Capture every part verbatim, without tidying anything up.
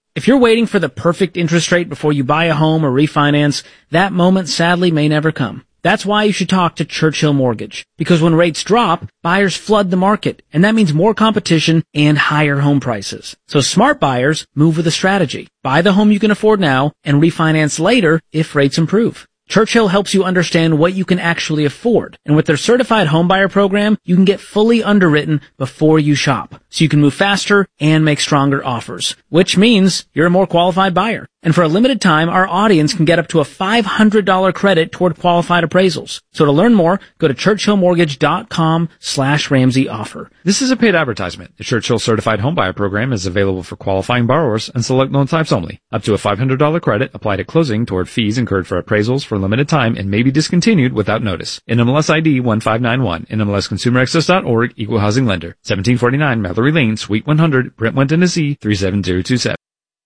If you're waiting for the perfect interest rate before you buy a home or refinance, that moment sadly may never come. That's why you should talk to Churchill Mortgage. Because when rates drop, buyers flood the market, and that means more competition and higher home prices. So smart buyers move with a strategy. Buy the home you can afford now and refinance later if rates improve. Churchill helps you understand what you can actually afford. And with their certified homebuyer program, you can get fully underwritten before you shop. So you can move faster and make stronger offers, which means you're a more qualified buyer. And for a limited time, our audience can get up to a five hundred dollars credit toward qualified appraisals. So to learn more, go to churchillmortgage.com slash Ramsey offer. This is a paid advertisement. The Churchill Certified Homebuyer Program is available for qualifying borrowers and select loan types only. Up to a five hundred dollars credit applied at closing toward fees incurred for appraisals for a limited time and may be discontinued without notice. N M L S I D one five nine one. N M L S Consumer Access dot org. Equal Housing Lender. seventeen forty-nine Mallory Lane, Suite one hundred, Brentwood, Tennessee three seven zero two seven.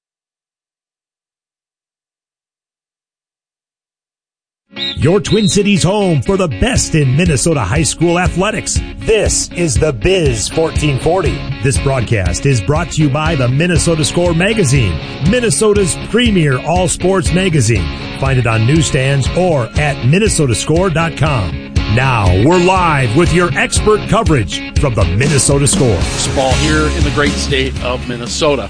Your Twin Cities home for the best in Minnesota high school athletics. This is the Biz fourteen forty. This broadcast is brought to you by the Minnesota Score magazine, Minnesota's premier all-sports magazine. Find it on newsstands or at minnesota score dot com. Now we're live with your expert coverage from the Minnesota Score. Ball here in the great state of Minnesota.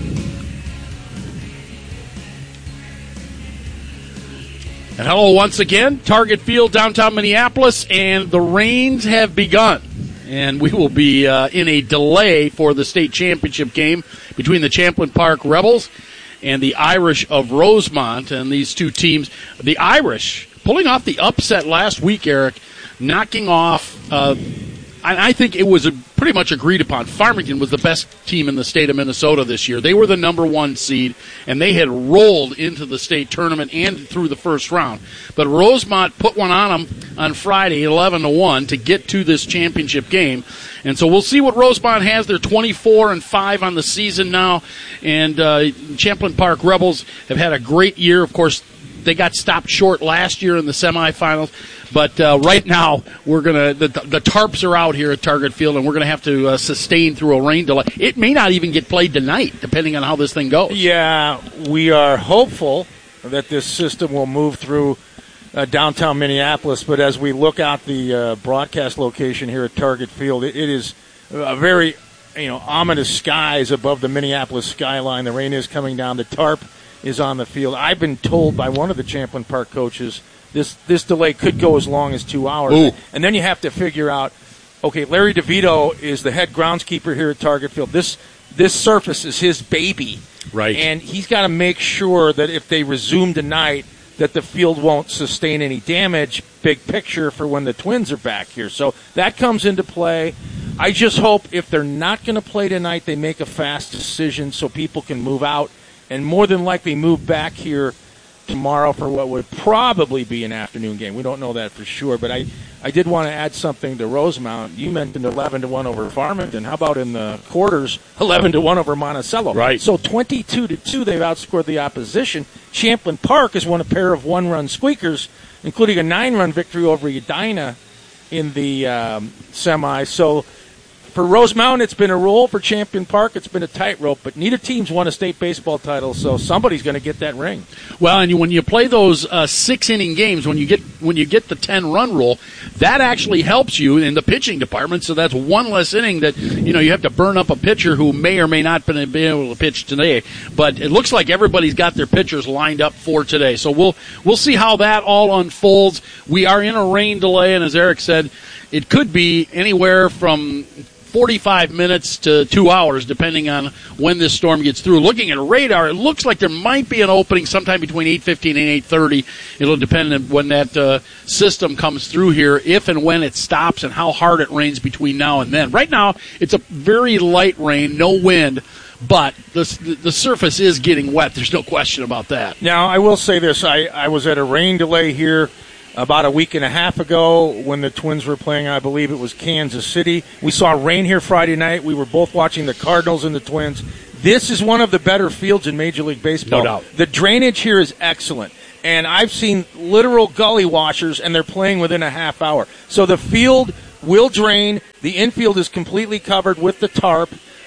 And hello once again, Target Field, downtown Minneapolis, and the rains have begun. And we will be uh, in a delay for the state championship game between the Champlin Park Rebels and the Irish of Rosemont. And these two teams, the Irish, pulling off the upset last week, Eric, knocking off, uh, I, I think it was a, pretty much agreed upon. Farmington was the best team in the state of Minnesota this year. They were the number one seed, and they had rolled into the state tournament and through the first round. But Rosemont put one on them on Friday, eleven to one, to get to this championship game. And so we'll see what Rosemont has. They're twenty-four and five on the season now, and uh, Champlin Park Rebels have had a great year. Of course, they got stopped short last year in the semifinals, but uh, right now we're gonna the, the tarps are out here at Target Field, and we're gonna have to uh, sustain through a rain delay. It may not even get played tonight, depending on how this thing goes. Yeah, we are hopeful that this system will move through uh, downtown Minneapolis, but as we look out the uh, broadcast location here at Target Field, it, it is a very you know ominous skies above the Minneapolis skyline. The rain is coming down. The tarp is on the field. I've been told by one of the Champlin Park coaches this this delay could go as long as two hours. Ooh. And then you have to figure out, okay, Larry DeVito is the head groundskeeper here at Target Field. This this surface is his baby. Right. And he's got to make sure that if they resume tonight, that the field won't sustain any damage, big picture, for when the Twins are back here. So that comes into play. I just hope if they're not going to play tonight, they make a fast decision so people can move out and more than likely move back here tomorrow for what would probably be an afternoon game. We don't know that for sure, but I, I did want to add something to Rosemount. You mentioned eleven to one over Farmington. How about in the quarters, eleven to one over Monticello? Right. So twenty-two to two, they've outscored the opposition. Champlin Park has won a pair of one-run squeakers, including a nine-run victory over Edina in the um, semi. So for Rosemount, it's been a roll. For Champion Park, it's been a tightrope. But neither team's won a state baseball title, so somebody's going to get that ring. Well, and you, when you play those uh, six-inning games, when you get when you get the ten-run rule, that actually helps you in the pitching department. So that's one less inning that you know you have to burn up a pitcher who may or may not be able to pitch today. But it looks like everybody's got their pitchers lined up for today. So we'll we'll see how that all unfolds. We are in a rain delay, and as Eric said, it could be anywhere from forty-five minutes to two hours, depending on when this storm gets through. Looking at radar, it looks like there might be an opening sometime between eight fifteen and eight thirty. It'll depend on when that uh, system comes through here, if and when it stops, and how hard it rains between now and then. Right now, it's a very light rain, no wind, but the, the surface is getting wet. There's no question about that. Now, I will say this. I, I was at a rain delay here about a week and a half ago when the Twins were playing. I believe it was Kansas City. We saw rain here Friday night. We were both watching the Cardinals and the Twins. This is one of the better fields in Major League Baseball. No doubt. The drainage here is excellent. And I've seen literal gully washers, and they're playing within a half hour. So the field will drain. The infield is completely covered with the tarp.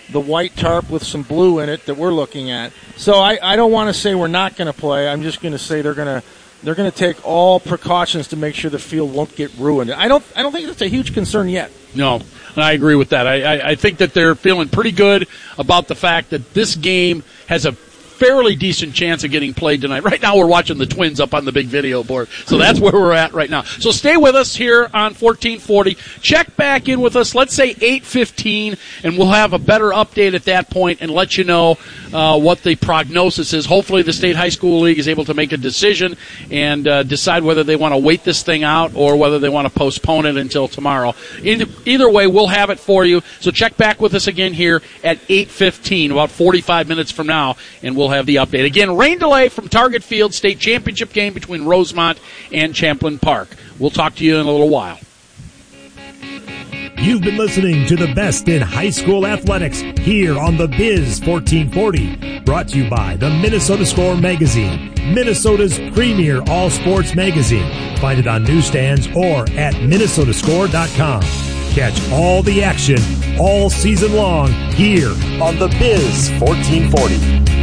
the white tarp with some blue in it that we're looking at. So I, I don't want to say we're not going to play. I'm just going to say they're going to they're going to take all precautions to make sure the field won't get ruined. I don't I don't think it's a huge concern yet. No, and I agree with that. I, I, I think that they're feeling pretty good about the fact that this game has a fairly decent chance of getting played tonight. Right now we're watching the Twins up on the big video board, so that's where we're at right now. So stay with us here on fourteen forty. Check back in with us, let's say eight fifteen, and we'll have a better update at that point and let you know uh, what the prognosis is. Hopefully the State High School League is able to make a decision and uh, decide whether they want to wait this thing out or whether they want to postpone it until tomorrow. In, either way, we'll have it for you. So check back with us again here at eight fifteen, about forty-five minutes from now, and we'll have the update. Again, rain delay from Target Field, state championship game between Rosemont and Champlin Park. We'll talk to you in a little while. You've been listening to the best in high school athletics here on the Biz fourteen forty, brought to you by the Minnesota Score magazine, Minnesota's premier all-sports magazine. Find it on newsstands or at minnesota score dot com. Catch all the action all season long here on the Biz fourteen forty.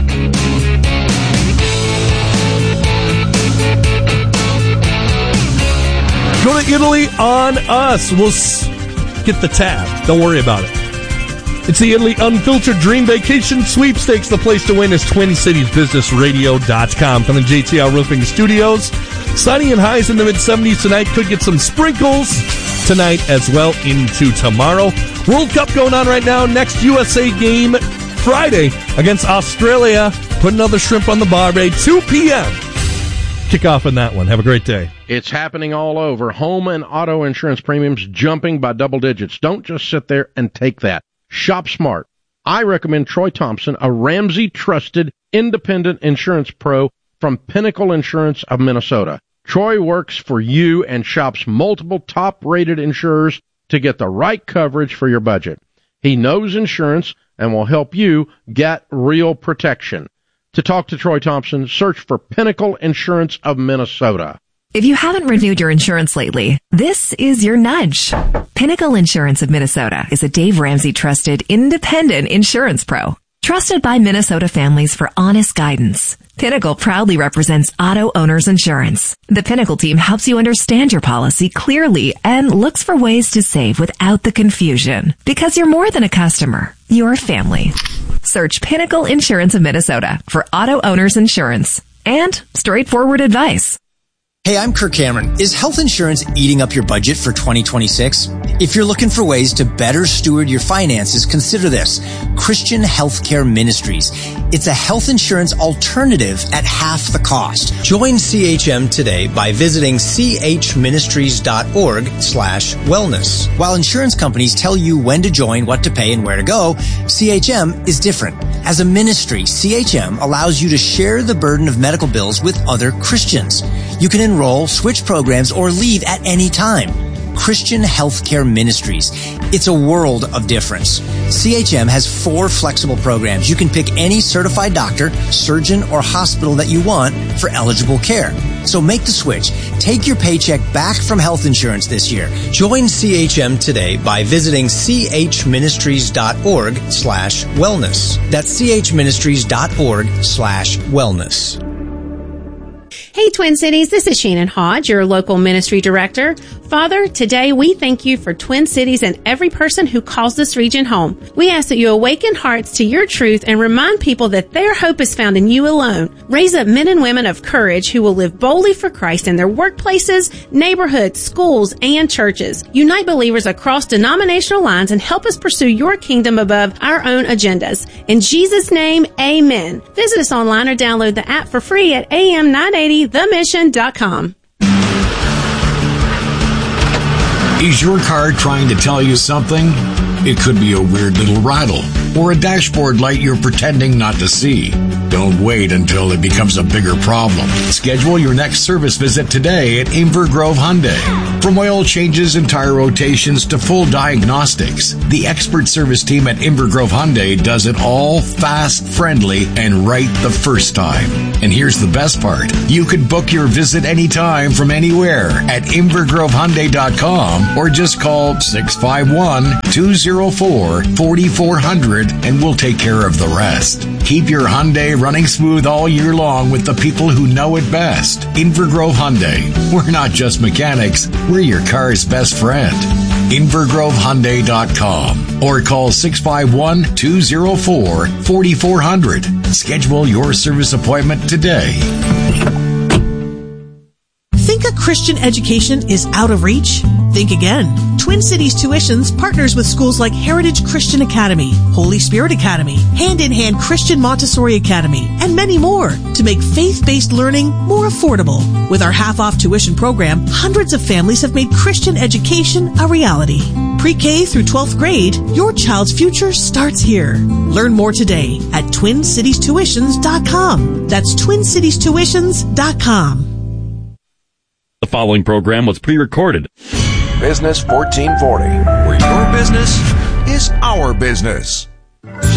Go to Italy on us. We'll s- get the tab. Don't worry about it. It's the Italy Unfiltered Dream Vacation Sweepstakes. The place to win is twin cities business radio dot com. Coming J T L Roofing Studios. Sunny and highs in the mid seventies tonight. Could get some sprinkles tonight as well into tomorrow. World Cup going on right now. Next U S A game Friday against Australia. Put another shrimp on the barbie. two p.m. Kickoff in that one. Have a great day. It's happening all over. Home and auto insurance premiums jumping by double digits. Don't just sit there and take that. Shop smart. I recommend Troy Thompson, a Ramsey-trusted independent insurance pro from Pinnacle Insurance of Minnesota. Troy works for you and shops multiple top-rated insurers to get the right coverage for your budget. He knows insurance and will help you get real protection. To talk to Troy Thompson, search for Pinnacle Insurance of Minnesota. If you haven't renewed your insurance lately, this is your nudge. Pinnacle Insurance of Minnesota is a Dave Ramsey trusted independent insurance pro. Trusted by Minnesota families for honest guidance. Pinnacle proudly represents auto owners insurance. The Pinnacle team helps you understand your policy clearly and looks for ways to save without the confusion. Because you're more than a customer, you're a family. Search Pinnacle Insurance of Minnesota for auto owners insurance and straightforward advice. Hey, I'm Kirk Cameron. Is health insurance eating up your budget for twenty twenty-six? If you're looking for ways to better steward your finances, consider this. Christian Healthcare Ministries. It's a health insurance alternative at half the cost. Join C H M today by visiting chministries.org slash wellness. While insurance companies tell you when to join, what to pay, and where to go, C H M is different. As a ministry, C H M allows you to share the burden of medical bills with other Christians. You can enroll, switch programs, or leave at any time. Christian Healthcare Ministries. It's a world of difference. C H M has four flexible programs. You can pick any certified doctor, surgeon, or hospital that you want for eligible care. So make the switch. Take your paycheck back from health insurance this year. Join C H M today by visiting chministries.org slash wellness. That's chministries.org slash wellness. Hey, Twin Cities, this is Shannon Hodge, your local ministry director. Father, today we thank you for Twin Cities and every person who calls this region home. We ask that you awaken hearts to your truth and remind people that their hope is found in you alone. Raise up men and women of courage who will live boldly for Christ in their workplaces, neighborhoods, schools, and churches. Unite believers across denominational lines and help us pursue your kingdom above our own agendas. In Jesus' name, amen. Visit us online or download the app for free at A M nine eighty the mission dot com. Is your car trying to tell you something? It could be a weird little rattle or a dashboard light you're pretending not to see. Don't wait until it becomes a bigger problem. Schedule your next service visit today at Inver Grove Hyundai. From oil changes and tire rotations to full diagnostics, the expert service team at Inver Grove Hyundai does it all fast, friendly, and right the first time. And here's the best part. You could book your visit anytime from anywhere at inver grove hyundai dot com or just call six five one, two oh four, four four zero zero and we'll take care of the rest. Keep your Hyundai running smooth all year long with the people who know it best. Invergrove Hyundai. We're not just mechanics, we're your car's best friend. Invergrove Hyundai dot com or call six five one, two oh four, four four zero zero. Schedule your service appointment today. Think a Christian education is out of reach? Think again. Twin Cities Tuitions partners with schools like Heritage Christian Academy, Holy Spirit Academy, Hand in Hand Christian Montessori Academy, and many more to make faith-based learning more affordable. With our half-off tuition program, hundreds of families have made Christian education a reality. Pre-K through twelfth grade, your child's future starts here. Learn more today at twin cities tuitions dot com. That's twin cities tuitions dot com. The following program was pre-recorded. Business fourteen forty, where your business is our business.